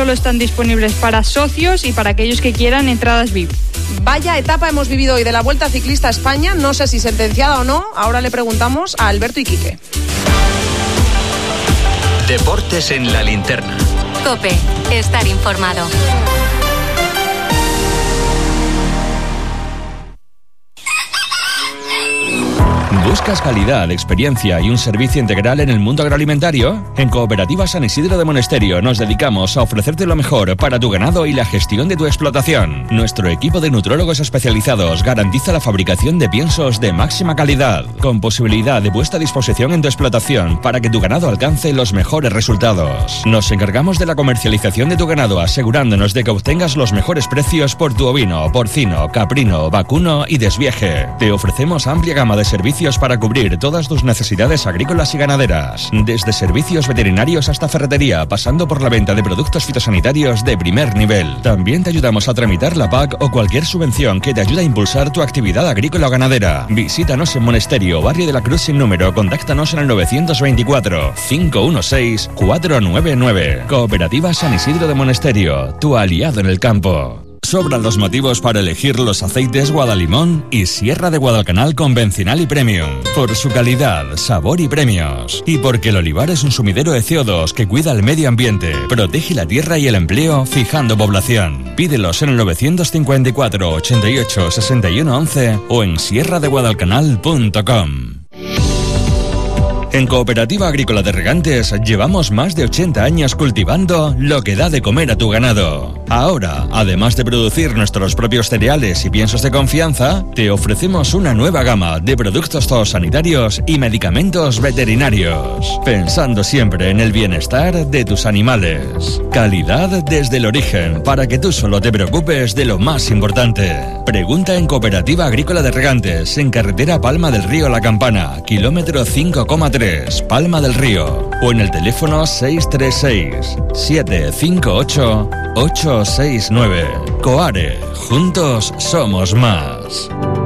Solo están disponibles para socios y para aquellos que quieran entradas VIP. Vaya etapa hemos vivido hoy de la Vuelta Ciclista a España, no sé si sentenciada o no. Ahora le preguntamos a Alberto y Quique. Deportes en la linterna. COPE, estar informado. ¿Buscas calidad, experiencia y un servicio integral en el mundo agroalimentario? En Cooperativa San Isidro de Monesterio nos dedicamos a ofrecerte lo mejor para tu ganado y la gestión de tu explotación. Nuestro equipo de nutrólogos especializados garantiza la fabricación de piensos de máxima calidad, con posibilidad de puesta a disposición en tu explotación para que tu ganado alcance los mejores resultados. Nos encargamos de la comercialización de tu ganado, asegurándonos de que obtengas los mejores precios por tu ovino, porcino, caprino, vacuno y desvieje. Te ofrecemos amplia gama de servicios para cubrir todas tus necesidades agrícolas y ganaderas, desde servicios veterinarios hasta ferretería, pasando por la venta de productos fitosanitarios de primer nivel. También te ayudamos a tramitar la PAC o cualquier subvención que te ayude a impulsar tu actividad agrícola o ganadera. Visítanos en Monesterio, Barrio de la Cruz sin número. Contáctanos en el 924-516-499. Cooperativa San Isidro de Monesterio, tu aliado en el campo. Sobran los motivos para elegir los aceites Guadalimón y Sierra de Guadalcanal convencional y premium. Por su calidad, sabor y premios. Y porque el olivar es un sumidero de CO2 que cuida el medio ambiente, protege la tierra y el empleo, fijando población. Pídelos en el 954 88 61 11 o en sierradeguadalcanal.com. En Cooperativa Agrícola de Regantes llevamos más de 80 años cultivando lo que da de comer a tu ganado. Ahora, además de producir nuestros propios cereales y piensos de confianza, te ofrecemos una nueva gama de productos zoosanitarios y medicamentos veterinarios, pensando siempre en el bienestar de tus animales. Calidad desde el origen, para que tú solo te preocupes de lo más importante. Pregunta en Cooperativa Agrícola de Regantes, en carretera Palma del Río La Campana, kilómetro 5,3. Palma del Río, o en el teléfono 636-758-869. Coare, juntos somos más.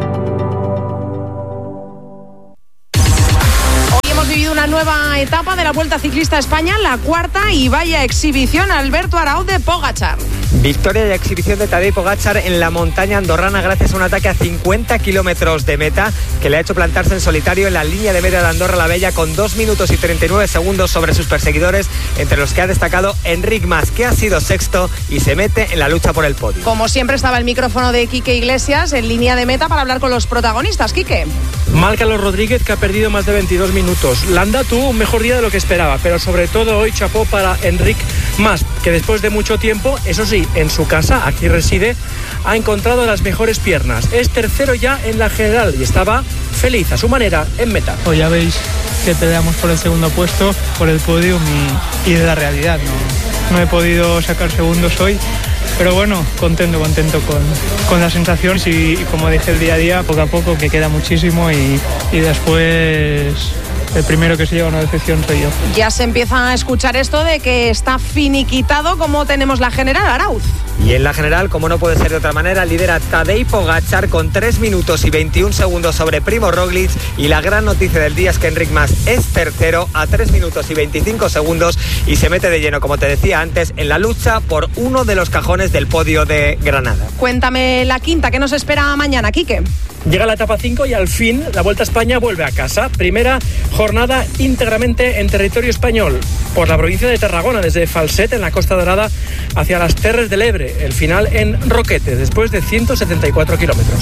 Hoy hemos vivido una nueva etapa de la Vuelta Ciclista a España, la cuarta, y vaya exhibición, Alberto Arauz, de Pogačar. Victoria y exhibición de Tadej Pogačar en la montaña andorrana gracias a un ataque a 50 kilómetros de meta que le ha hecho plantarse en solitario en la línea de meta de Andorra la Bella con 2 minutos y 39 segundos sobre sus perseguidores, entre los que ha destacado Enric Mas, que ha sido sexto y se mete en la lucha por el podio. Como siempre estaba el micrófono de Quique Iglesias en línea de meta para hablar con los protagonistas. Quique. Mal Carlos Rodríguez, que ha perdido más de 22 minutos. Landa tuvo un mejor día de lo que esperaba, pero sobre todo hoy chapó para Enric Mas, que después de mucho tiempo, eso sí, en su casa, aquí reside, ha encontrado las mejores piernas. Es tercero ya en la general y estaba feliz a su manera en meta. Pues ya veis que peleamos por el segundo puesto, por el podium y de la realidad. No he podido sacar segundos hoy, pero bueno, contento con las sensaciones y como dije el día a día, poco a poco, que queda muchísimo y después el primero que se lleva una decepción soy yo. Ya se empieza a escuchar esto de que está finiquitado. ¿Cómo tenemos la general, Arauz? Y en la general, como no puede ser de otra manera, lidera Tadej Pogačar con 3 minutos y 21 segundos sobre Primož Roglič, y la gran noticia del día es que Enric Mas es tercero a 3 minutos y 25 segundos y se mete de lleno, como te decía antes, en la lucha por uno de los cajones del podio de Granada. Cuéntame la quinta, ¿qué nos espera mañana, Quique? Llega la etapa 5 y al fin la Vuelta a España vuelve a casa. Primera jornada íntegramente en territorio español, por la provincia de Tarragona, desde Falset, en la Costa Dorada, hacia las Terres del Ebre. El final en Roquetes, después de 174 kilómetros.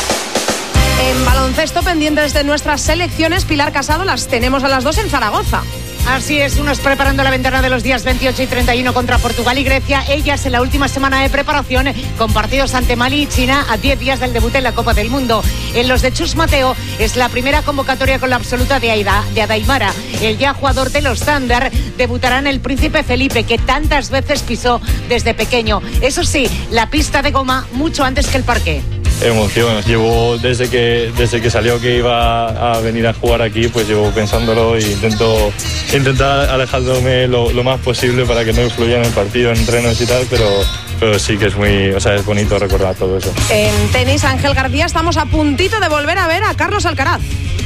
En baloncesto, pendientes de nuestras selecciones, Pilar Casado, las tenemos a las 2 en Zaragoza. Así es, unos preparando la ventana de los días 28 y 31 contra Portugal y Grecia, ellas en la última semana de preparación con partidos ante Mali y China a 10 días del debut en la Copa del Mundo. En los de Chus Mateo es la primera convocatoria con la absoluta de Adaimara. El ya jugador de los Thunder debutará en el Príncipe Felipe, que tantas veces pisó desde pequeño. Eso sí, la pista de goma mucho antes que el parqué. Emociones. Llevo desde que salió que iba a venir a jugar aquí, pues llevo pensándolo e intentar alejándome lo más posible para que no influya en el partido, en entrenos y tal, pero sí que es bonito recordar todo eso. En tenis, Ángel García, estamos a puntito de volver a ver a Carlos Alcaraz.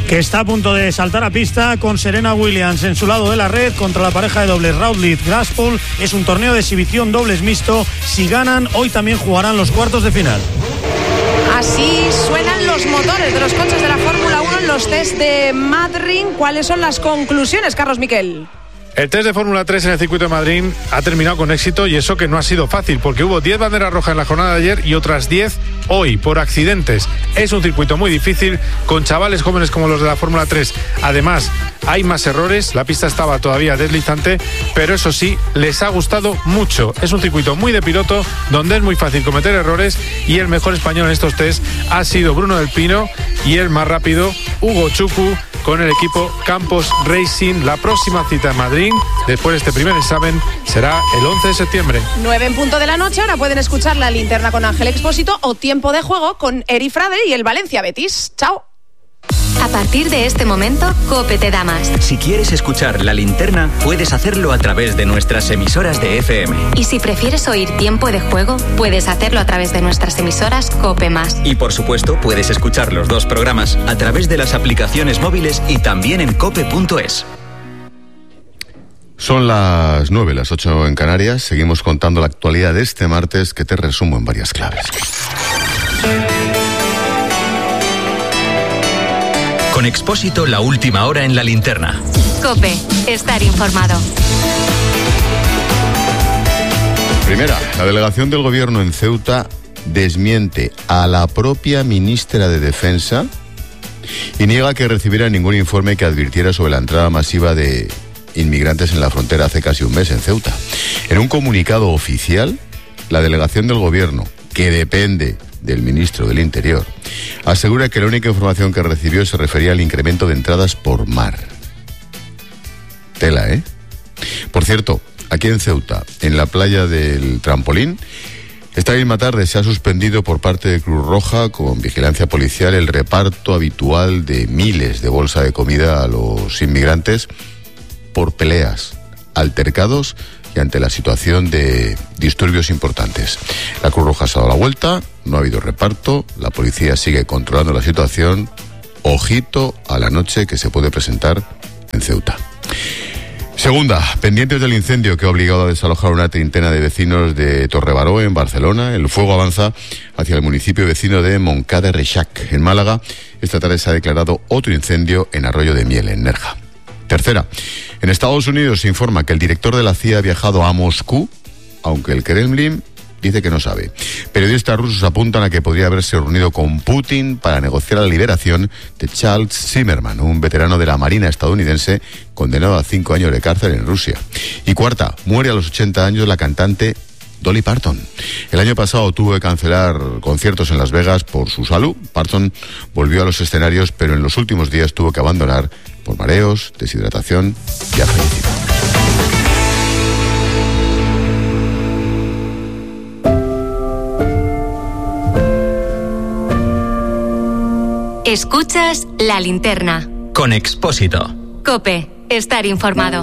que está a punto de saltar a pista con Serena Williams en su lado de la red contra la pareja de dobles Routledge-Glasspool. Es un torneo de exhibición dobles mixto. Si ganan, hoy también jugarán los cuartos de final. Así suenan los motores de los coches de la Fórmula 1 en los test de Madrid. ¿Cuáles son las conclusiones, Carlos Miquel? El test de Fórmula 3 en el circuito de Madrid ha terminado con éxito, y eso que no ha sido fácil, porque hubo 10 banderas rojas en la jornada de ayer y otras 10 hoy por accidentes. Es un circuito muy difícil, con chavales jóvenes como los de la Fórmula 3. Además, hay más errores, la pista estaba todavía deslizante, pero eso sí, les ha gustado mucho. Es un circuito muy de piloto, donde es muy fácil cometer errores, y el mejor español en estos test ha sido Bruno del Pino, y el más rápido, Hugo Chuku, con el equipo Campos Racing. La próxima cita en Madrid, después de este primer examen, será el 11 de septiembre. 9 en punto de la noche. Ahora pueden escuchar La Linterna con Ángel Expósito o Tiempo de Juego con Eri Frade y el Valencia Betis. Chao. A partir de este momento, COPE te da más. Si quieres escuchar La Linterna, puedes hacerlo a través de nuestras emisoras de FM. Y si prefieres oír Tiempo de Juego, puedes hacerlo a través de nuestras emisoras COPE+. Y por supuesto, puedes escuchar los dos programas a través de las aplicaciones móviles y también en cope.es. Son las 9, las 8 en Canarias. Seguimos contando la actualidad de este martes, que te resumo en varias claves. Con Expósito, la última hora en La Linterna. COPE, estar informado. Primera, la delegación del gobierno en Ceuta desmiente a la propia ministra de Defensa y niega que recibiera ningún informe que advirtiera sobre la entrada masiva de inmigrantes en la frontera hace casi un mes en Ceuta. En un comunicado oficial, la delegación del gobierno, que depende del ministro del Interior, asegura que la única información que recibió se refería al incremento de entradas por mar. Tela, ¿eh? Por cierto, aquí en Ceuta, en la playa del Trampolín, esta misma tarde se ha suspendido por parte de Cruz Roja, con vigilancia policial, el reparto habitual de miles de bolsas de comida a los inmigrantes por peleas, altercados y ante la situación de disturbios importantes. La Cruz Roja se ha dado la vuelta, no ha habido reparto, la policía sigue controlando la situación. Ojito a la noche que se puede presentar en Ceuta. Segunda, pendientes del incendio que ha obligado a desalojar una treintena de vecinos de Torrebaró, en Barcelona. El fuego avanza hacia el municipio vecino de Montcada de Reixac, en Málaga. Esta tarde se ha declarado otro incendio en Arroyo de Miel, en Nerja. Tercera, en Estados Unidos se informa que el director de la CIA ha viajado a Moscú, aunque el Kremlin dice que no sabe. Periodistas rusos apuntan a que podría haberse reunido con Putin para negociar la liberación de Charles Zimmerman, un veterano de la Marina estadounidense condenado a 5 años de cárcel en Rusia. Y cuarta, muere a los 80 años la cantante Dolly Parton. El año pasado tuvo que cancelar conciertos en Las Vegas por su salud. Parton volvió a los escenarios, pero en los últimos días tuvo que abandonar por mareos, deshidratación y ha fallecido. Escuchas La Linterna. Con Expósito. COPE, estar informado.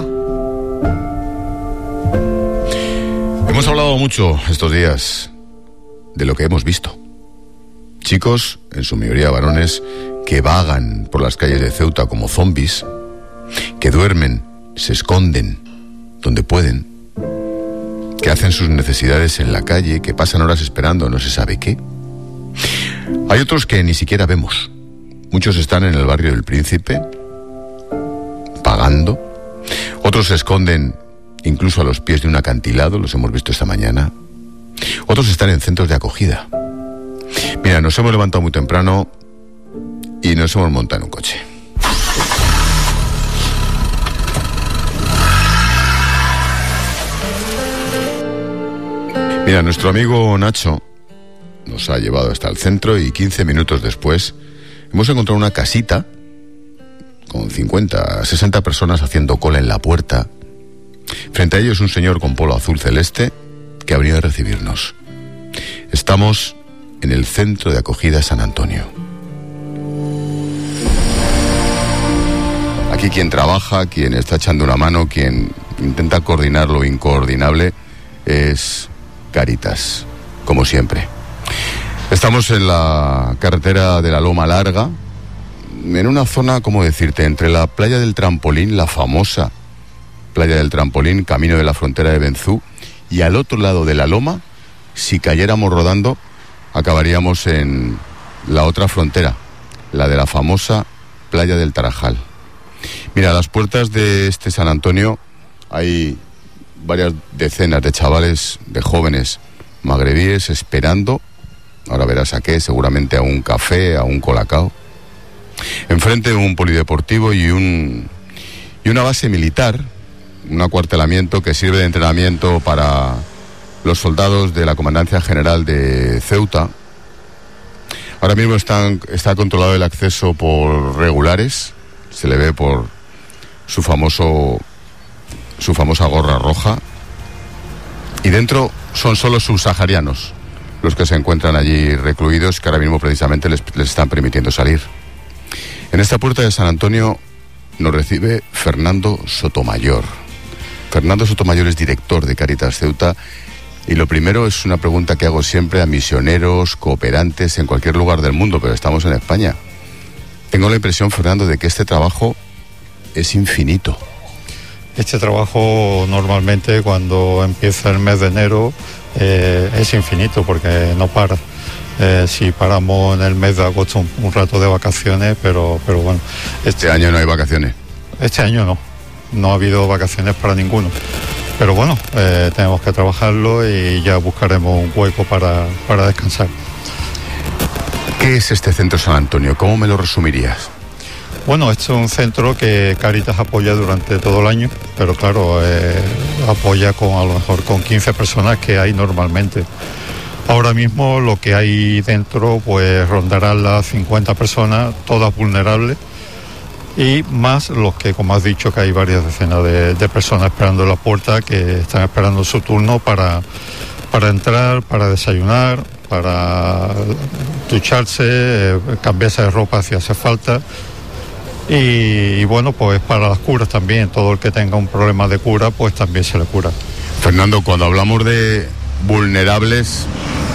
Hemos hablado mucho estos días de lo que hemos visto. Chicos, en su mayoría varones, que vagan por las calles de Ceuta como zombies, que duermen, se esconden donde pueden, que hacen sus necesidades en la calle, que pasan horas esperando no se sabe qué. Hay otros que ni siquiera vemos. Muchos están en el barrio del Príncipe, pagando. Otros se esconden incluso a los pies de un acantilado, los hemos visto esta mañana. Otros están en centros de acogida. Mira, nos hemos levantado muy temprano y nos hemos montado en un coche. Mira, nuestro amigo Nacho nos ha llevado hasta el centro y 15 minutos después hemos encontrado una casita con 50, 60 personas haciendo cola en la puerta. Frente a ellos un señor con polo azul celeste que ha venido a recibirnos. Estamos en el centro de acogida San Antonio. Aquí quien trabaja, quien está echando una mano, quien intenta coordinar lo incoordinable es Cáritas, como siempre. Estamos en la carretera de la Loma Larga, en una zona, ¿cómo decirte?, entre la playa del Trampolín, la famosa playa del Trampolín, camino de la frontera de Benzú, y al otro lado de la loma, si cayéramos rodando, acabaríamos en la otra frontera, la de la famosa playa del Tarajal. Mira, a las puertas de este San Antonio hay varias decenas de chavales, de jóvenes magrebíes esperando, ahora verás a qué, seguramente a un café, a un colacao, enfrente de un polideportivo y una base militar, un acuartelamiento que sirve de entrenamiento para los soldados de la Comandancia General de Ceuta. Ahora mismo está controlado el acceso por regulares, se le ve por su famosa gorra roja, y dentro son solo subsaharianos los que se encuentran allí recluidos, que ahora mismo precisamente les están permitiendo salir. En esta puerta de San Antonio nos recibe Fernando Sotomayor. Fernando Sotomayor es director de Cáritas Ceuta, y lo primero es una pregunta que hago siempre a misioneros, cooperantes en cualquier lugar del mundo, pero estamos en España. Tengo la impresión, Fernando, de que este trabajo es infinito. Este trabajo normalmente cuando empieza el mes de enero es infinito porque no para. Si paramos en el mes de agosto un rato de vacaciones, pero bueno. Este año no hay vacaciones. Este año no ha habido vacaciones para ninguno. Pero bueno, tenemos que trabajarlo y ya buscaremos un hueco para descansar. ¿Qué es este centro San Antonio? ¿Cómo me lo resumirías? Bueno, este es un centro que Cáritas apoya durante todo el año, pero claro, apoya a lo mejor con 15 personas que hay normalmente. Ahora mismo lo que hay dentro pues rondarán las 50 personas, todas vulnerables, y más los que, como has dicho, que hay varias decenas de personas esperando en la puerta, que están esperando su turno para entrar, para desayunar, para ducharse, cambiarse de ropa si hace falta. Y bueno, pues para las curas también, todo el que tenga un problema de cura, pues también se le cura. Fernando, cuando hablamos de vulnerables,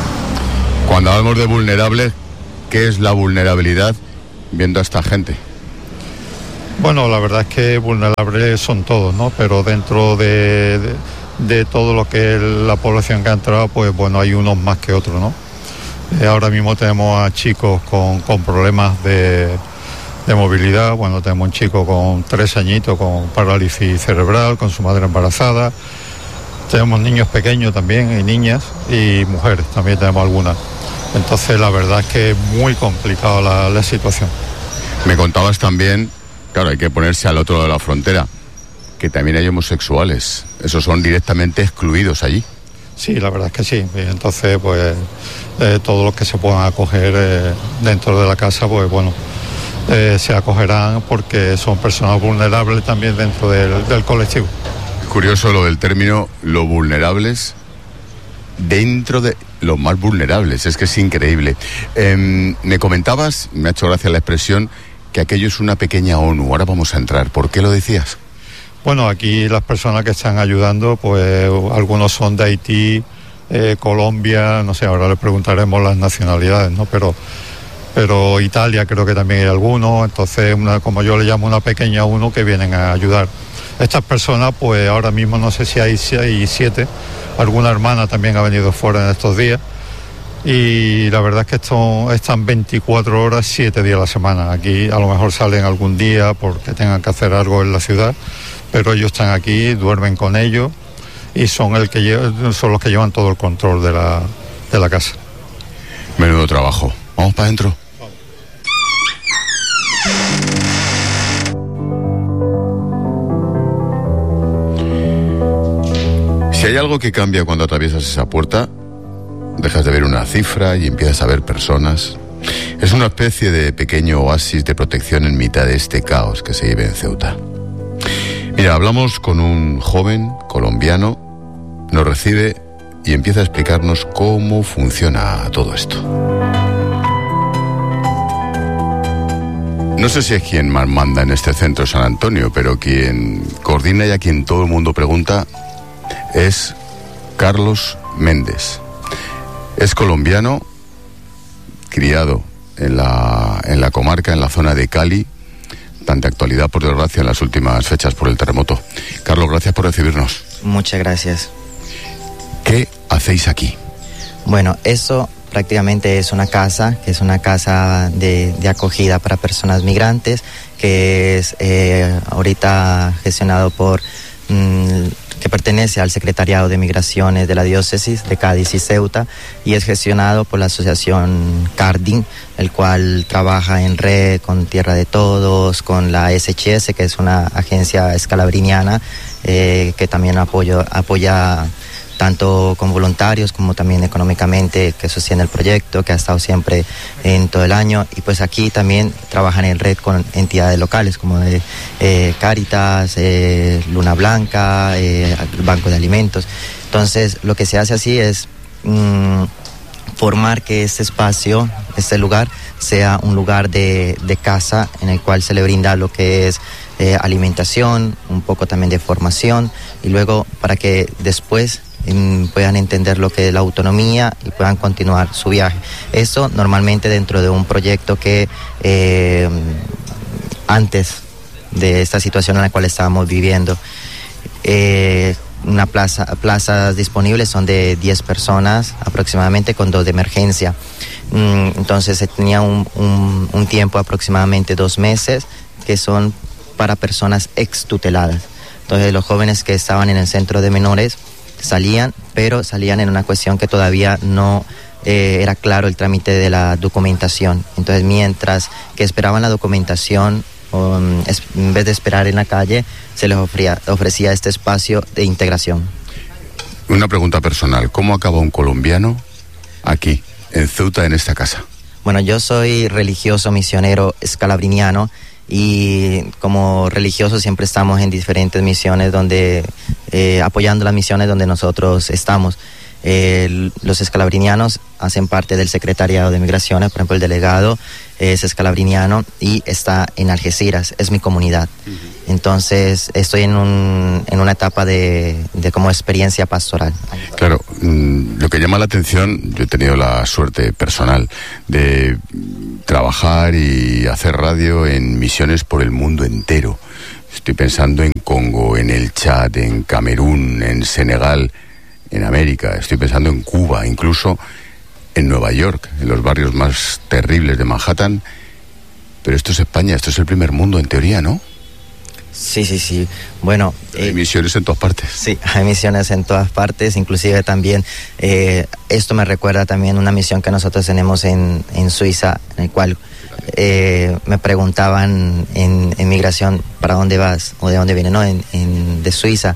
¿qué es la vulnerabilidad viendo a esta gente? Bueno, la verdad es que vulnerables son todos, ¿no? Pero dentro de todo lo que es la población que ha entrado, pues bueno, hay unos más que otros, ¿no? Ahora mismo tenemos a chicos con problemas de movilidad. Bueno, tenemos un chico con 3 añitos con parálisis cerebral, con su madre embarazada. Tenemos niños pequeños también, y niñas, y mujeres también tenemos algunas. Entonces la verdad es que es muy complicada la situación. Me contabas también, claro, hay que ponerse al otro lado de la frontera, que también hay homosexuales. Esos son directamente excluidos allí. Sí, la verdad es que sí. Entonces, pues, todos los que se puedan acoger dentro de la casa, pues bueno, se acogerán porque son personas vulnerables también dentro del colectivo. Es curioso lo del término, los vulnerables, dentro de los más vulnerables, es que es increíble. Me comentabas, me ha hecho gracia la expresión, que aquello es una pequeña ONU. Ahora vamos a entrar. ¿Por qué lo decías? Bueno, aquí las personas que están ayudando, pues algunos son de Haití, Colombia, no sé, ahora les preguntaremos las nacionalidades, ¿no? Pero Italia creo que también hay algunos, entonces como yo le llamo una pequeña ONU que vienen a ayudar. Estas personas, pues ahora mismo no sé si hay 7, alguna hermana también ha venido fuera en estos días, y la verdad es que están 24 horas, 7 días a la semana. Aquí a lo mejor salen algún día porque tengan que hacer algo en la ciudad, pero ellos están aquí, duermen con ellos y son los que llevan todo el control de la casa. Menudo trabajo. ¿Vamos para adentro? Si hay algo que cambia cuando atraviesas esa puerta, dejas de ver una cifra y empiezas a ver personas. Es una especie de pequeño oasis de protección en mitad de este caos que se vive en Ceuta. Mira, hablamos con un joven colombiano, nos recibe y empieza a explicarnos cómo funciona todo esto. No sé si es quien más manda en este centro San Antonio, pero quien coordina y a quien todo el mundo pregunta es Carlos Méndez. Es colombiano, criado en la comarca, en la zona de Cali, tanta actualidad, por desgracia, en las últimas fechas por el terremoto. Carlos, gracias por recibirnos. Muchas gracias. ¿Qué hacéis aquí? Bueno, eso prácticamente es una casa, que es una casa de acogida para personas migrantes, que es ahorita gestionado por... que pertenece al Secretariado de Migraciones de la Diócesis de Cádiz y Ceuta, y es gestionado por la asociación Cardin, el cual trabaja en red con Tierra de Todos, con la SHS, que es una agencia escalabriniana, que también apoya tanto con voluntarios como también económicamente, que sostiene el proyecto, que ha estado siempre en todo el año. Y pues aquí también trabajan en red con entidades locales como Cáritas, Luna Blanca, el Banco de Alimentos. Entonces lo que se hace así es formar que este espacio, este lugar, sea un lugar de casa en el cual se le brinda lo que es alimentación, un poco también de formación, y luego para que después puedan entender lo que es la autonomía y puedan continuar su viaje. Eso normalmente dentro de un proyecto que antes de esta situación en la cual estábamos viviendo, plazas disponibles son de 10 personas aproximadamente, con 2 de emergencia. Entonces se tenía un tiempo aproximadamente 2 meses, que son para personas extuteladas. Entonces los jóvenes que estaban en el centro de menores salían, pero salían en una cuestión que todavía no era claro el trámite de la documentación. Entonces mientras que esperaban la documentación, en vez de esperar en la calle, se les ofrecía este espacio de integración. Una pregunta personal: ¿cómo acaba un colombiano aquí, en Ceuta, en esta casa? Bueno, yo soy religioso misionero escalabriniano, y como religiosos siempre estamos en diferentes misiones donde apoyando las misiones donde nosotros estamos. Los escalabrinianos hacen parte del Secretariado de Migraciones. Por ejemplo, el delegado es escalabriniano y está en Algeciras, es mi comunidad. Entonces estoy en una etapa de como experiencia pastoral. Claro, lo que llama la atención, yo he tenido la suerte personal de trabajar y hacer radio en misiones por el mundo entero. Estoy pensando en Congo, en el Chad, en Camerún, en Senegal, en América, estoy pensando en Cuba, incluso en Nueva York, en los barrios más terribles de Manhattan. Pero esto es España, esto es el primer mundo en teoría, ¿no? Sí. Bueno, hay misiones en todas partes. Sí, hay misiones en todas partes, inclusive también esto me recuerda también una misión que nosotros tenemos en Suiza, en el cual me preguntaban en migración, ¿para dónde vas? ¿O de dónde vienes? No, de Suiza.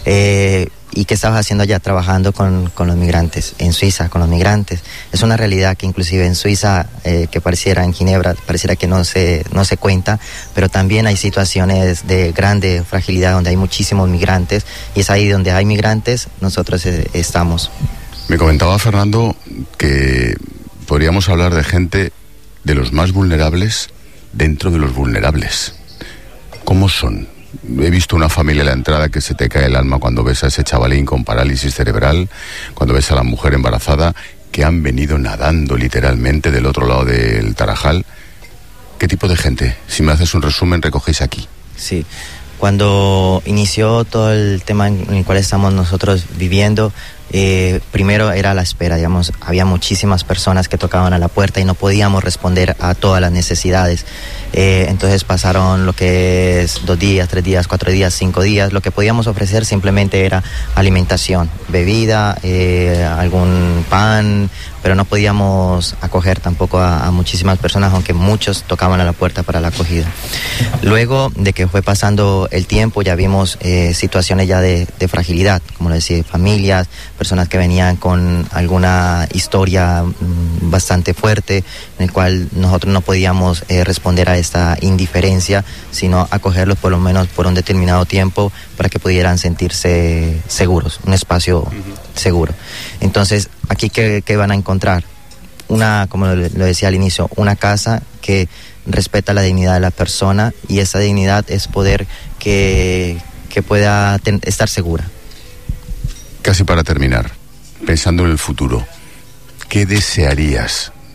¿Y qué estabas haciendo allá? Trabajando con los migrantes, en Suiza, con los migrantes. Es una realidad que inclusive en Suiza, que pareciera en Ginebra, pareciera que no se cuenta, pero también hay situaciones de grande fragilidad donde hay muchísimos migrantes, y es ahí donde hay migrantes, nosotros estamos. Me comentaba Fernando que podríamos hablar de gente de los más vulnerables dentro de los vulnerables. ¿Cómo son? He visto una familia a la entrada que se te cae el alma cuando ves a ese chavalín con parálisis cerebral, cuando ves a la mujer embarazada, que han venido nadando literalmente del otro lado del Tarajal. ¿Qué tipo de gente? Si me haces un resumen, recogéis aquí. Sí, cuando inició todo el tema en el cual estamos nosotros viviendo, primero era la espera, digamos, había muchísimas personas que tocaban a la puerta y no podíamos responder a todas las necesidades. Entonces pasaron lo que es 2 días, 3 días, 4 días, 5 días. Lo que podíamos ofrecer simplemente era alimentación, bebida, algún pan, pero no podíamos acoger tampoco a muchísimas personas, aunque muchos tocaban a la puerta para la acogida. Luego de que fue pasando el tiempo, ya vimos situaciones ya de fragilidad, como lo decía, familias, personas que venían con alguna historia bastante fuerte, en el cual nosotros no podíamos responder a esta indiferencia, sino acogerlos por lo menos por un determinado tiempo para que pudieran sentirse seguros, un espacio seguro. Entonces, aquí ¿qué van a encontrar? Como lo decía al inicio, una casa que respeta la dignidad de la persona, y esa dignidad es poder que pueda estar segura. Casi para terminar, pensando en el futuro, ¿qué desearías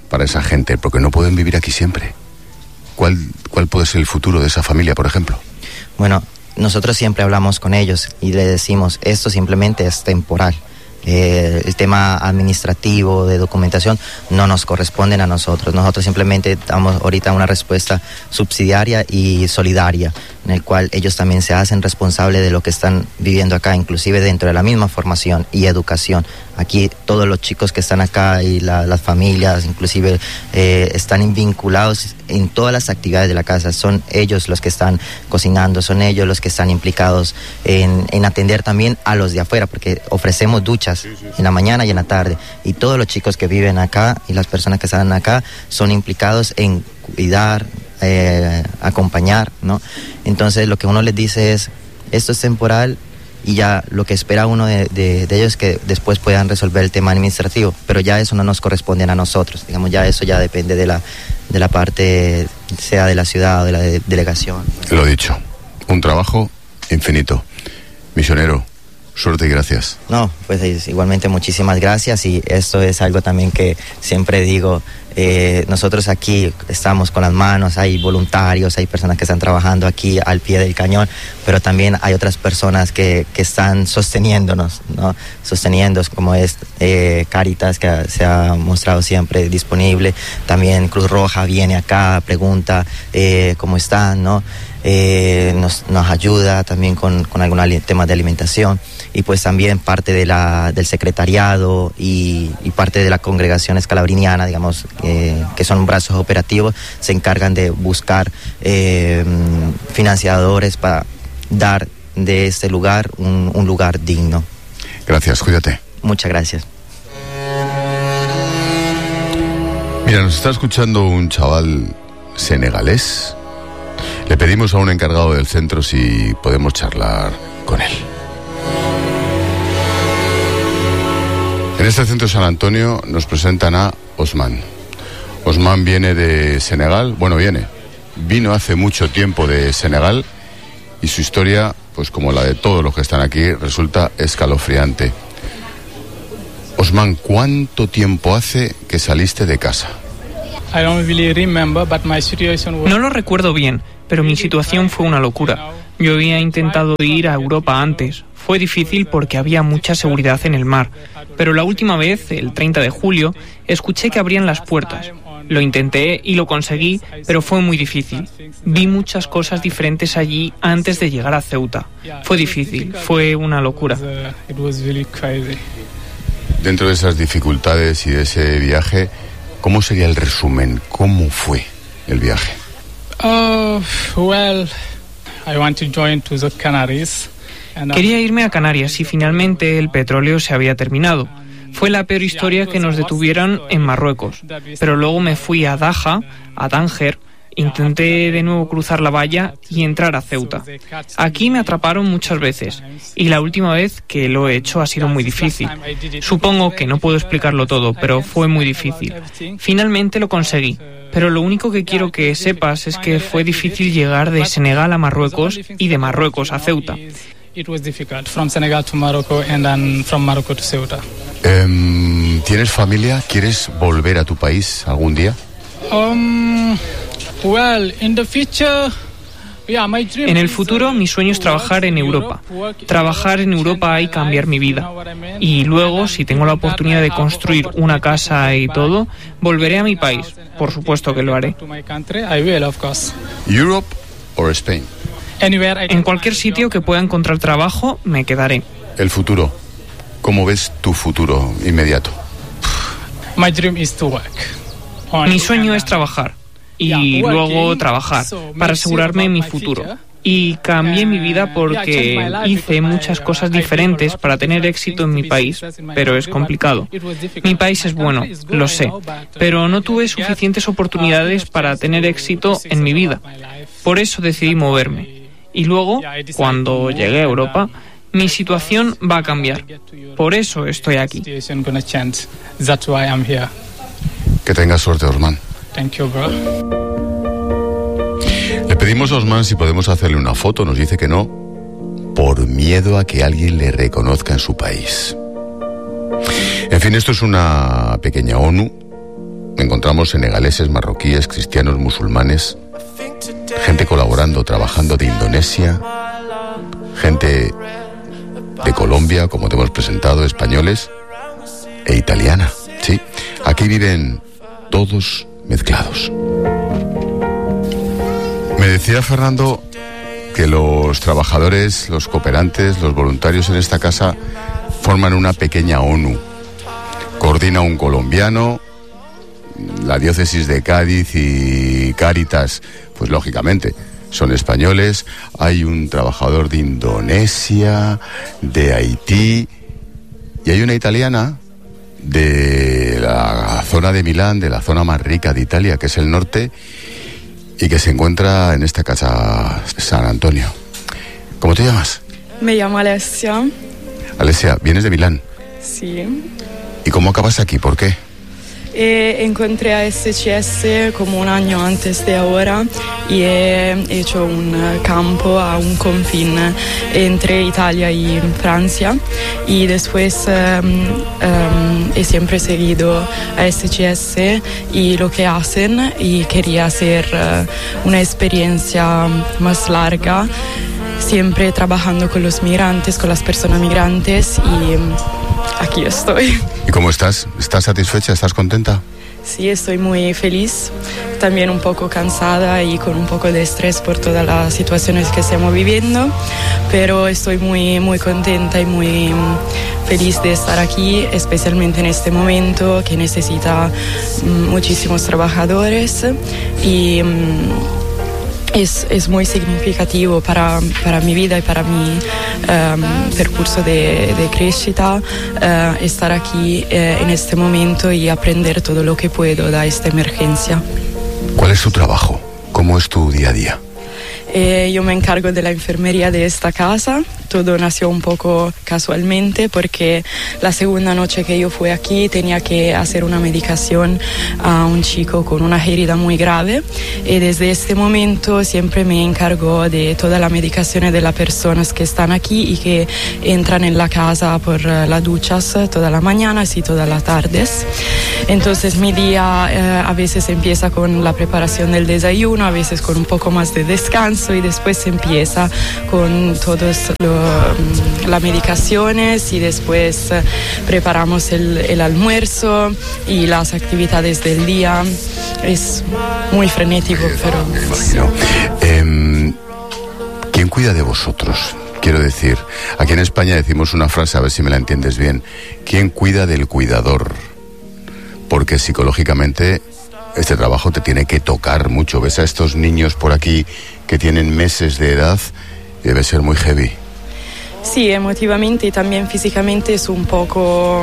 para esa gente? Porque no pueden vivir aquí siempre. ¿Cuál puede ser el futuro de esa familia, por ejemplo? Bueno, nosotros siempre hablamos con ellos y les decimos, esto simplemente es temporal. El tema administrativo, de documentación, no nos corresponden a nosotros. Nosotros simplemente damos ahorita una respuesta subsidiaria y solidaria, en el cual ellos también se hacen responsables de lo que están viviendo acá, inclusive dentro de la misma formación y educación. Aquí todos los chicos que están acá y las familias, inclusive están vinculados en todas las actividades de la casa. Son ellos los que están cocinando, son ellos los que están implicados en atender también a los de afuera, porque ofrecemos duchas en la mañana y en la tarde. Y todos los chicos que viven acá y las personas que están acá son implicados en cuidar, acompañar, ¿no? Entonces lo que uno les dice es, esto es temporal, y ya lo que espera uno de ellos es que después puedan resolver el tema administrativo, pero ya eso no nos corresponde a nosotros, digamos, ya eso ya depende de la parte, sea de la ciudad o de la delegación. Lo dicho, un trabajo infinito. Misionero, suerte y gracias. No, pues igualmente muchísimas gracias, y esto es algo también que siempre digo, nosotros aquí estamos con las manos, hay voluntarios, hay personas que están trabajando aquí al pie del cañón, pero también hay otras personas que están sosteniéndonos, ¿no? Sosteniéndonos, como es Cáritas, que se ha mostrado siempre disponible, también Cruz Roja viene acá, pregunta cómo están, ¿no? Nos ayuda también con algunos temas de alimentación, y pues también parte del secretariado y parte de la congregación escalabriniana, digamos, que son brazos operativos, se encargan de buscar financiadores para dar de este lugar un lugar digno. Gracias, cuídate. Muchas gracias. Mira, nos está escuchando un chaval senegalés. Le pedimos a un encargado del centro si podemos charlar con él. En este centro San Antonio nos presentan a Osman. Osman viene de Senegal, vino hace mucho tiempo de Senegal, y su historia, pues como la de todos los que están aquí, resulta escalofriante. Osman, ¿cuánto tiempo hace que saliste de casa? No lo recuerdo bien, pero mi situación fue una locura. Yo había intentado ir a Europa antes. Fue difícil porque había mucha seguridad en el mar. Pero la última vez, el 30 de julio, escuché que abrían las puertas. Lo intenté y lo conseguí, pero fue muy difícil. Vi muchas cosas diferentes allí antes de llegar a Ceuta. Fue difícil, fue una locura. Dentro de esas dificultades y de ese viaje, ¿cómo sería el resumen? ¿Cómo fue el viaje? Quería irme a Canarias y finalmente el petróleo se había terminado. Fue la peor historia que nos detuvieran en Marruecos. Pero luego me fui a Daja, a Tánger, intenté de nuevo cruzar la valla y entrar a Ceuta. Aquí me atraparon muchas veces y la última vez que lo he hecho ha sido muy difícil. Supongo que no puedo explicarlo todo, pero fue muy difícil. Finalmente lo conseguí, pero lo único que quiero que sepas es que fue difícil llegar de Senegal a Marruecos y de Marruecos a Ceuta. ¿Tienes familia? ¿Quieres volver a tu país algún día? En el futuro, mi sueño es trabajar en Europa. Trabajar en Europa y cambiar mi vida. Y luego, si tengo la oportunidad de construir una casa y todo, volveré a mi país. Por supuesto que lo haré. ¿Europe o Spain? En cualquier sitio que pueda encontrar trabajo, me quedaré. El futuro. ¿Cómo ves tu futuro inmediato? Mi sueño es trabajar. Y luego trabajar para asegurarme mi futuro. Y cambié mi vida porque hice muchas cosas diferentes para tener éxito en mi país, pero es complicado. Mi país es bueno, lo sé, pero no tuve suficientes oportunidades para tener éxito en mi vida. Por eso decidí moverme. Y luego, cuando llegué a Europa, mi situación va a cambiar. Por eso estoy aquí. Que tengas suerte, Osman. Le pedimos a Osman si podemos hacerle una foto. Nos dice que no, por miedo a que alguien le reconozca en su país. En fin, esto es una pequeña ONU encontramos senegaleses, marroquíes, cristianos, musulmanes, gente colaborando, trabajando de Indonesia, gente de Colombia, como te hemos presentado, españoles e italiana. Sí, aquí viven todos mezclados. Me decía Fernando que los trabajadores, los cooperantes, los voluntarios en esta casa forman una pequeña ONU. Coordina un colombiano, la diócesis de Cádiz y Cáritas, pues lógicamente son españoles. Hay un trabajador de Indonesia, de Haití, y hay una italiana de la zona de Milán, de la zona más rica de Italia, que es el norte, y que se encuentra en esta casa San Antonio. ¿Cómo te llamas? Me llamo Alessia. Alessia, ¿vienes de Milán? Sí. ¿Y cómo acabas aquí? ¿Por qué? Encontré a SCS como un año antes de ahora y he hecho un campo a un confín entre Italia y Francia, y después he siempre seguido a SCS y lo que hacen, y quería hacer una experiencia más larga, siempre trabajando con los migrantes, con las personas migrantes, y aquí estoy. ¿Y cómo estás? ¿Estás satisfecha? ¿Estás contenta? Sí, estoy muy feliz, también un poco cansada y con un poco de estrés por todas las situaciones que estamos viviendo, pero estoy muy, muy contenta y muy feliz de estar aquí, especialmente en este momento que necesita muchísimos trabajadores, y es muy significativo para mi vida y para mi percurso de crescita estar aquí en este momento y aprender todo lo que puedo de esta emergencia. ¿Cuál es tu trabajo? ¿Cómo es tu día a día? Yo me encargo de la enfermería de esta casa. Todo nació un poco casualmente porque la segunda noche que yo fui aquí tenía que hacer una medicación a un chico con una herida muy grave, y desde este momento siempre me encargo de toda la medicación de las personas que están aquí y que entran en la casa por las duchas todas las mañanas y todas las tardes. Entonces mi día a veces empieza con la preparación del desayuno, a veces con un poco más de descanso, y después empieza con todas las medicaciones, y después preparamos el almuerzo y las actividades del día. Es muy frenético, pero... ¿Quién cuida de vosotros? Quiero decir, aquí en España decimos una frase, a ver si me la entiendes bien. ¿Quién cuida del cuidador? Porque psicológicamente este trabajo te tiene que tocar mucho. Ves a estos niños por aquí que tienen meses de edad, y debe ser muy heavy. Sí, emotivamente y también físicamente es un poco...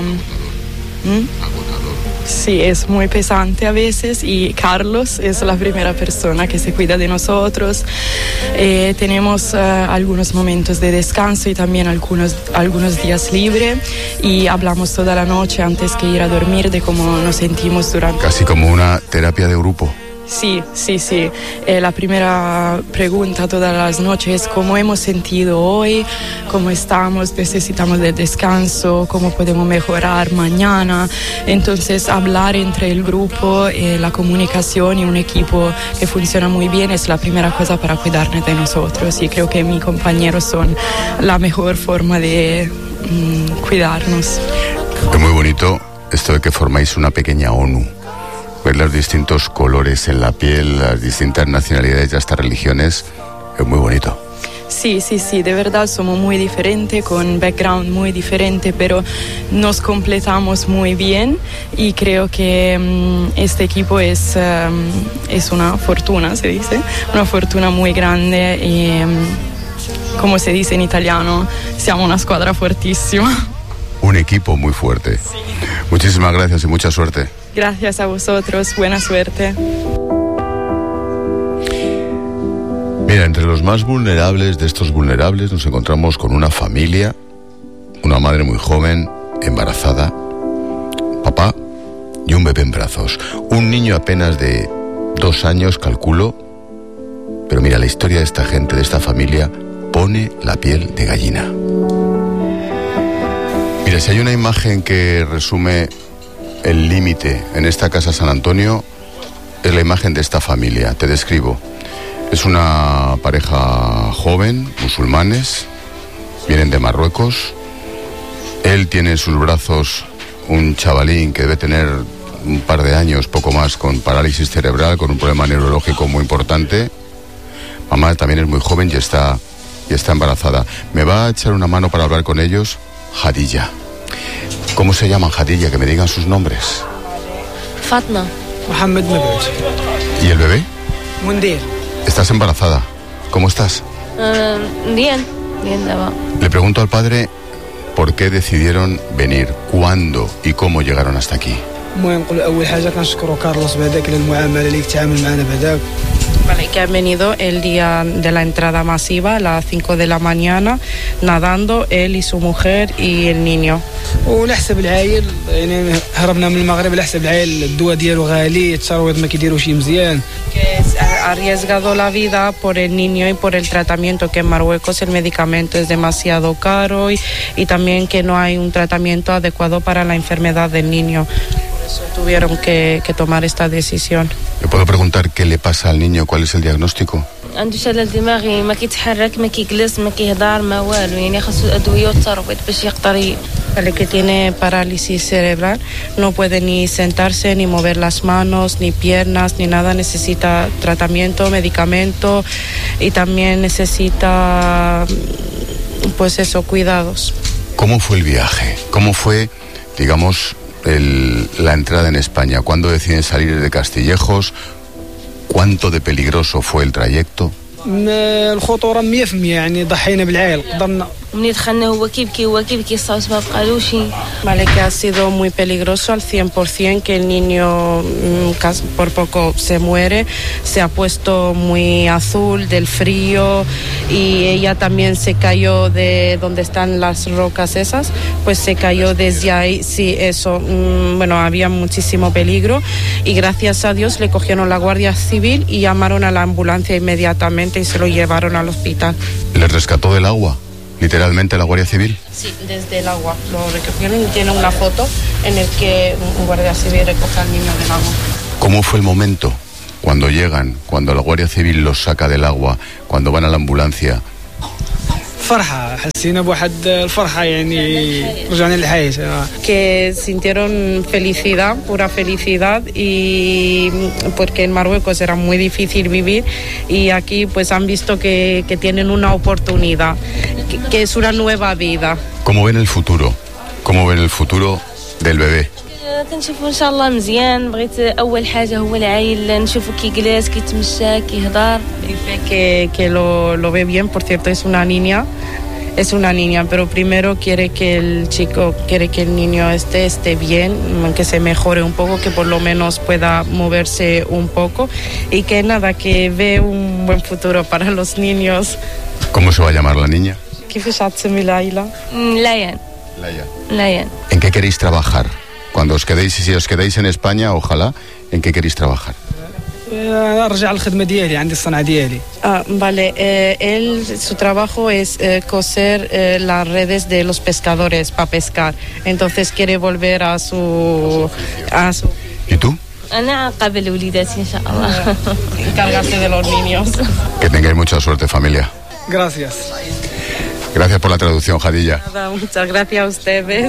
Sí, es muy pesante a veces, y Carlos es la primera persona que se cuida de nosotros. Tenemos algunos momentos de descanso y también algunos días libres, y hablamos toda la noche antes que ir a dormir de cómo nos sentimos durante... Casi como una terapia de grupo. Sí. La primera pregunta todas las noches es cómo hemos sentido hoy, cómo estamos, necesitamos de descanso, cómo podemos mejorar mañana. Entonces hablar entre el grupo, la comunicación y un equipo que funciona muy bien es la primera cosa para cuidarnos de nosotros, y creo que mis compañeros son la mejor forma de cuidarnos. Es muy bonito esto de que formáis una pequeña ONU. Ver los distintos colores en la piel, las distintas nacionalidades y hasta religiones, es muy bonito. Sí, de verdad somos muy diferentes, con background muy diferente, pero nos completamos muy bien, y creo que este equipo es una fortuna, se dice, una fortuna muy grande, y como se dice en italiano, siamo una squadra fortissima. Un equipo muy fuerte. Sí. Muchísimas gracias y mucha suerte. Gracias a vosotros, buena suerte. Mira, entre los más vulnerables de estos vulnerables nos encontramos con una familia, una madre muy joven, embarazada, papá y un bebé en brazos. Un niño apenas de 2 años, calculo. Pero mira, la historia de esta gente, de esta familia, pone la piel de gallina. Mira, si hay una imagen que resume el límite en esta casa San Antonio es la imagen de esta familia. Te describo. Es una pareja joven, musulmanes, vienen de Marruecos. Él tiene en sus brazos un chavalín que debe tener un par de años, poco más, con parálisis cerebral, con un problema neurológico muy importante. Mamá también es muy joven y está embarazada. Me va a echar una mano para hablar con ellos Hadilla. ¿Cómo se llaman, Hadilla? Que me digan sus nombres. Fatma. Mohamed Mabrouk. ¿Y el bebé? Mundir. ¿Estás embarazada? ¿Cómo estás? Bien, Daba. Le pregunto al padre por qué decidieron venir, cuándo y cómo llegaron hasta aquí. Vale, que han venido el día de la entrada masiva a las 5 de la mañana, nadando él y su mujer y el niño. ولحسب العائل يعني هربنا من المغرب لحسب العائل الدواء ديالو غالي الترويض ما كيديروش شي مزيان. Que ha arriesgado la vida por el niño y por el tratamiento, que en Marruecos el medicamento es demasiado caro y también que no hay un tratamiento adecuado para la enfermedad del niño. Por eso tuvieron que tomar esta decisión. ¿Le puedo preguntar qué le pasa al niño? ¿Cuál es el diagnóstico? عنده شلل دماغي ما كيتحرك ما كيجلس ما كيهضر ما والو يعني خاصو ادويه وترويض باش يقدر El que tiene parálisis cerebral no puede ni sentarse, ni mover las manos, ni piernas, ni nada. Necesita tratamiento, medicamento y también necesita, pues eso, cuidados. ¿Cómo fue el viaje? ¿Cómo fue, digamos, la entrada en España? ¿Cuándo deciden salir de Castillejos? ¿Cuánto de peligroso fue el trayecto? الخطوره 100% يعني ضحينا بالعائل قدرنا. منين دخلنا هو كيبكي الصوت ما بقالوش. Vale, que ha sido muy peligroso al 100%, que el niño por poco se muere, se ha puesto muy azul del frío y ella también se cayó de donde están las rocas esas, pues se cayó desde ahí, sí, eso, bueno, había muchísimo peligro y gracias a Dios le cogieron la Guardia Civil y llamaron a la ambulancia inmediatamente y se lo llevaron al hospital. ¿Les rescató del agua? ¿Literalmente la Guardia Civil? Sí, desde el agua. Lo recogieron y tiene una foto en el que un guardia civil recoge al niño del agua. ¿Cómo fue el momento cuando llegan, cuando la Guardia Civil los saca del agua, cuando van a la ambulancia? فرحة حسينا بواحد الفرحة يعني رجعنا للحياة. Que sintieron felicidad, pura felicidad, y porque en Marruecos era muy difícil vivir y aquí pues han visto que tienen una oportunidad, que es una nueva vida. ¿Cómo ven el futuro? ¿Cómo ven el futuro del bebé? كنشوفوا ان شاء الله مزيان. بغيت اول حاجه هو العائل نشوفو كيجلس كيتمشى كيهضر. Dice que lo ve bien, por cierto es una niña, pero primero quiere que el niño esté bien, que se mejore un poco, que por lo menos pueda moverse un poco y que nada, que ve un buen futuro para los niños. ¿Cómo se va a llamar la niña? Layan. ¿En qué queréis trabajar? Cuando si os quedáis en España, ojalá, ¿en qué queréis trabajar? Vale, su trabajo es coser las redes de los pescadores para pescar. Entonces quiere volver a su... ¿Y tú? Encargarse de los niños. Que tengáis mucha suerte, familia. Gracias. Gracias por la traducción, Hadilla. Nada, muchas gracias a ustedes.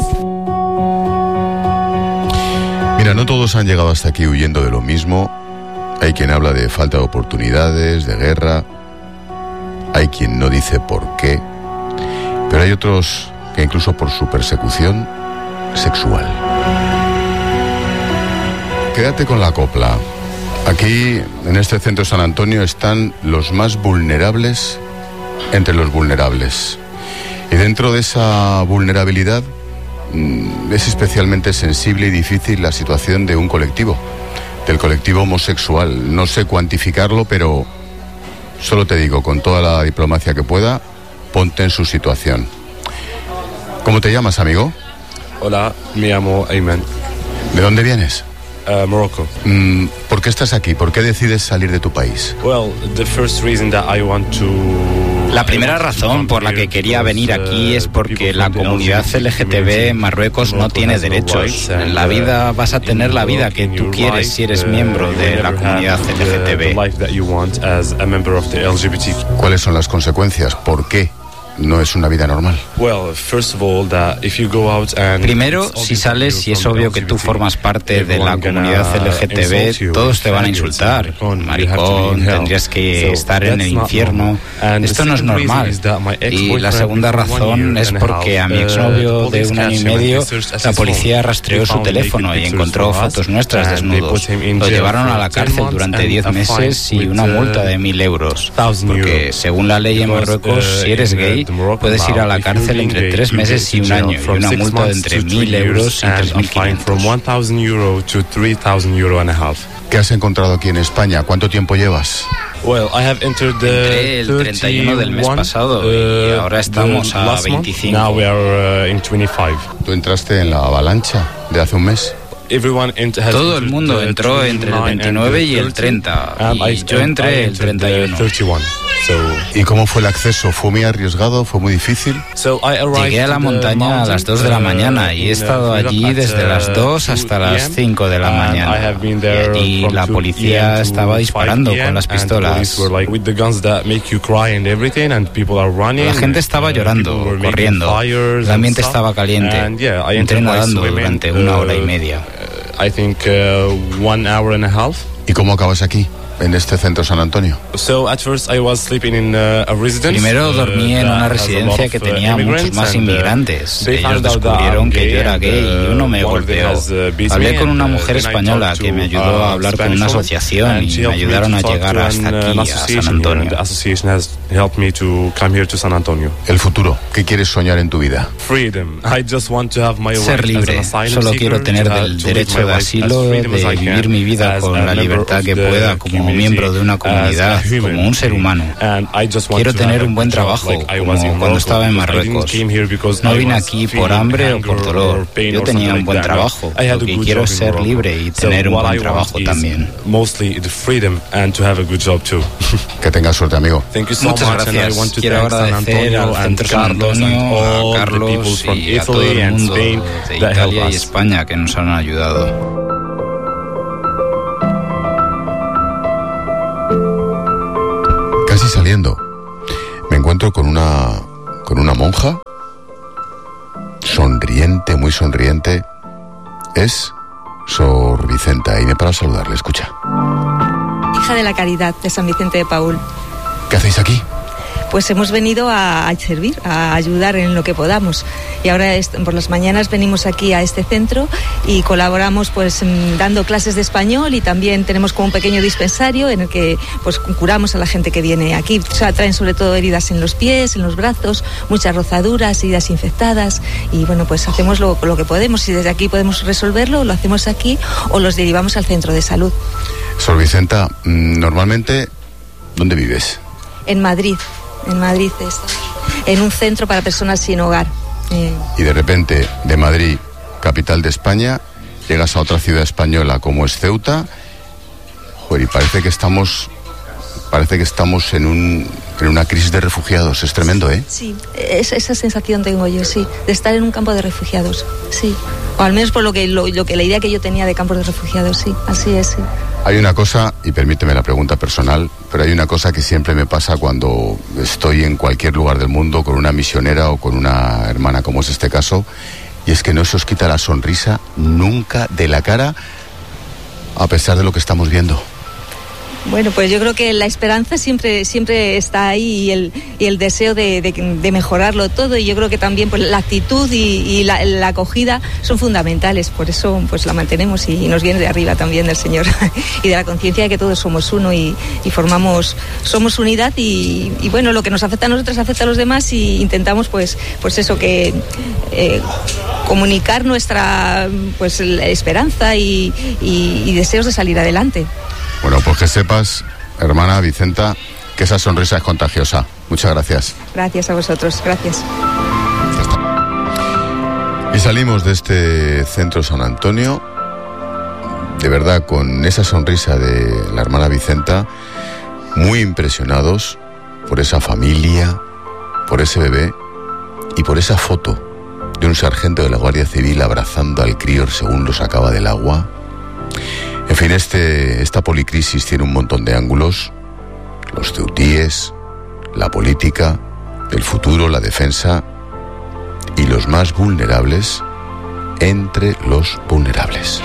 Mira, no todos han llegado hasta aquí huyendo de lo mismo. Hay quien habla de falta de oportunidades, de guerra. Hay quien no dice por qué. Pero hay otros que incluso por su persecución sexual. Quédate con la copla. Aquí, en este centro San Antonio, están los más vulnerables entre los vulnerables. Y dentro de esa vulnerabilidad es especialmente sensible y difícil la situación de un colectivo, del colectivo homosexual. No sé cuantificarlo, pero solo te digo, con toda la diplomacia que pueda, ponte en su situación. ¿Cómo te llamas, amigo? Hola, me llamo Ayman. ¿De dónde vienes? Morocco. ¿Por qué estás aquí? ¿Por qué decides salir de tu país? Well, the first reason that I want to La primera razón por la que quería venir aquí es porque la comunidad LGTB en Marruecos no tiene derechos. En la vida vas a tener la vida que tú quieres si eres miembro de la comunidad LGTB. ¿Cuáles son las consecuencias? ¿Por qué no es una vida normal? Primero, si sales y es obvio que tú formas parte de la comunidad LGTB, todos te van a insultar. Maricón, tendrías que estar en el infierno. Esto no es normal. Y la segunda razón es porque a mi exnovio de 1 año y medio, la policía rastreó su teléfono y encontró fotos nuestras desnudos. Lo llevaron a la cárcel durante 10 meses y una multa de 1.000 euros. Porque según la ley en Marruecos, si eres gay, puedes ir a la cárcel entre 3 meses y 1 año y una multa de entre 1.000 euros y 3.500. ¿Qué has encontrado aquí en España? ¿Cuánto tiempo llevas? Entré el 31 del mes pasado y ahora estamos a 25. ¿Tú entraste en la avalancha de hace un mes? Todo el mundo entró entre el 29 y el 30 y yo entré el 31. ¿Y cómo fue el acceso? ¿Fue muy arriesgado? ¿Fue muy difícil? Llegué a la montaña a las 2 de la mañana y he estado allí desde las 2 hasta las 5 de la mañana. Y allí la policía estaba disparando con las pistolas. La gente estaba llorando, corriendo. El ambiente estaba caliente. Entré nadando durante 1 hora y media. ¿Y cómo acabas aquí, en este centro San Antonio? Primero dormí en una residencia que tenía muchos más inmigrantes. Ellos descubrieron que yo era gay y uno me golpeó. Hablé con una mujer española que me ayudó a hablar con una asociación y me ayudaron a llegar hasta aquí, a San Antonio. El futuro, ¿qué quieres soñar en tu vida? Ser libre. Solo quiero tener el derecho de asilo, de vivir mi vida con la libertad que pueda como miembro de una comunidad, como un ser humano. Quiero tener un buen trabajo, como cuando estaba en Marruecos. No vine aquí por hambre o por dolor. Yo tenía un buen trabajo. Lo que quiero es ser libre y tener un buen trabajo también. Que tengas suerte, amigo. Muchas gracias. Quiero agradecer al Centro San Antonio, a Carlos y a todo el mundo de Italia y España que nos han ayudado. Casi saliendo, me encuentro con una monja sonriente, muy sonriente. Es Sor Vicenta y me paro a saludarle. Escucha. Hija de la Caridad de San Vicente de Paúl. ¿Qué hacéis aquí? Pues hemos venido a servir, a ayudar en lo que podamos. Y ahora por las mañanas venimos aquí a este centro y colaboramos pues dando clases de español y también tenemos como un pequeño dispensario en el que pues curamos a la gente que viene aquí. O sea, traen sobre todo heridas en los pies, en los brazos, muchas rozaduras, heridas infectadas y bueno, pues hacemos lo que podemos. Si desde aquí podemos resolverlo, lo hacemos aquí o los derivamos al centro de salud. Sor Vicenta, normalmente, ¿dónde vives? En Madrid. En Madrid en un centro para personas sin hogar. Y de repente, de Madrid, capital de España, llegas a otra ciudad española como es Ceuta. Joder, y parece que estamos en una crisis de refugiados. Es tremendo, ¿eh? Sí, esa sensación tengo yo, sí, de estar en un campo de refugiados, sí. O al menos por lo que la idea que yo tenía de campos de refugiados, sí, así es, sí. Hay una cosa, y permíteme la pregunta personal, pero hay una cosa que siempre me pasa cuando estoy en cualquier lugar del mundo con una misionera o con una hermana, como es este caso, y es que no se os quita la sonrisa nunca de la cara, a pesar de lo que estamos viendo. Bueno, pues yo creo que la esperanza siempre está ahí y el deseo de mejorarlo todo, y yo creo que también pues la actitud y la acogida son fundamentales, por eso pues la mantenemos y nos viene de arriba también del Señor y de la conciencia de que todos somos uno y somos unidad y bueno, lo que nos afecta a nosotros afecta a los demás y intentamos pues eso que comunicar nuestra pues esperanza y deseos de salir adelante. Bueno, pues que sepas, hermana Vicenta, que esa sonrisa es contagiosa. Muchas gracias. Gracias a vosotros, gracias. Y salimos de este centro San Antonio, de verdad, con esa sonrisa de la hermana Vicenta, muy impresionados por esa familia, por ese bebé y por esa foto de un sargento de la Guardia Civil abrazando al crío según lo sacaba del agua. En fin, esta policrisis tiene un montón de ángulos: los ceutíes, la política, el futuro, la defensa y los más vulnerables entre los vulnerables.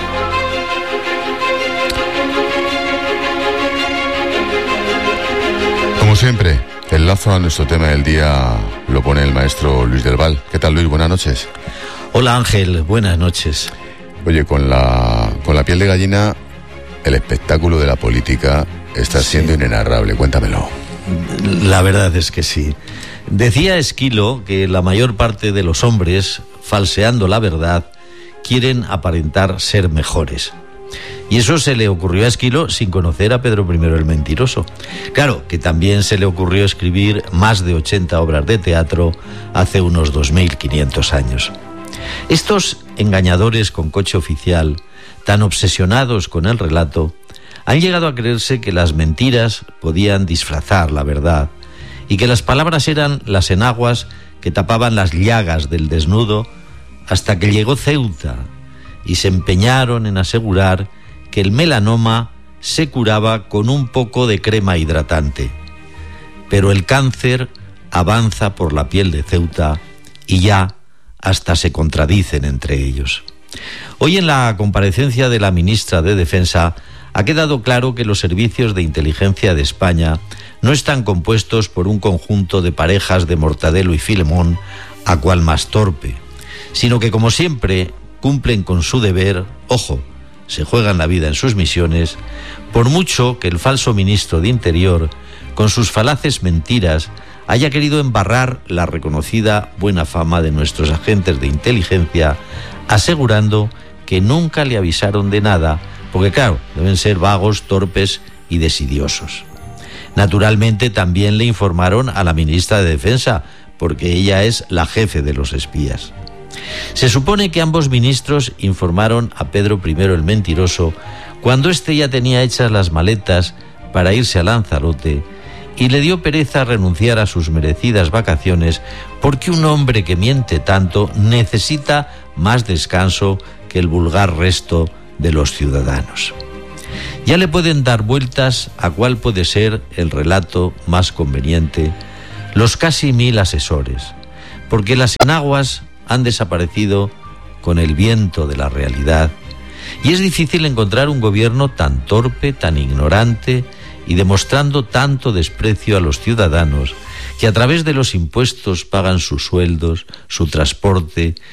Como siempre, el lazo a nuestro tema del día lo pone el maestro Luis del Val. ¿Qué tal, Luis? Buenas noches. Hola, Ángel. Buenas noches. Oye, con la piel de gallina, el espectáculo de la política está siendo inenarrable. Cuéntamelo. La verdad es que sí. Decía Esquilo que la mayor parte de los hombres, falseando la verdad, quieren aparentar ser mejores. Y eso se le ocurrió a Esquilo sin conocer a Pedro I el Mentiroso. Claro, que también se le ocurrió escribir más de 80 obras de teatro hace unos 2500 años. Estos engañadores con coche oficial, tan obsesionados con el relato, han llegado a creerse que las mentiras podían disfrazar la verdad y que las palabras eran las enaguas que tapaban las llagas del desnudo, hasta que llegó Ceuta y se empeñaron en asegurar que el melanoma se curaba con un poco de crema hidratante. Pero el cáncer avanza por la piel de Ceuta y ya hasta se contradicen entre ellos. Hoy, en la comparecencia de la ministra de Defensa, ha quedado claro que los servicios de inteligencia de España no están compuestos por un conjunto de parejas de Mortadelo y Filemón, a cual más torpe, sino que, como siempre, cumplen con su deber. Ojo, se juegan la vida en sus misiones, por mucho que el falso ministro de Interior, con sus falaces mentiras, haya querido embarrar la reconocida buena fama de nuestros agentes de inteligencia, asegurando que nunca le avisaron de nada, porque claro, deben ser vagos, torpes y desidiosos. Naturalmente también le informaron a la ministra de Defensa, porque ella es la jefe de los espías. Se supone que ambos ministros informaron a Pedro I el Mentiroso cuando éste ya tenía hechas las maletas para irse a Lanzarote y le dio pereza renunciar a sus merecidas vacaciones, porque un hombre que miente tanto necesita más descanso que el vulgar resto de los ciudadanos. Ya le pueden dar vueltas a cuál puede ser el relato más conveniente los casi 1000 asesores, porque las enaguas han desaparecido con el viento de la realidad, y es difícil encontrar un gobierno tan torpe, tan ignorante y demostrando tanto desprecio a los ciudadanos, que a través de los impuestos pagan sus sueldos, su transporte,